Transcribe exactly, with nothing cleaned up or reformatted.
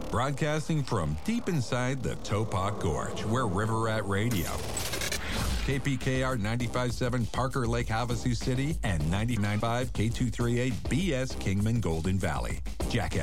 Broadcasting from deep inside the Topop Gorge, where River Rat Radio. K P K R ninety-five point seven Parker Lake, Havasu City, and ninety-nine point five K two thirty-eight B S Kingman Golden Valley. Jack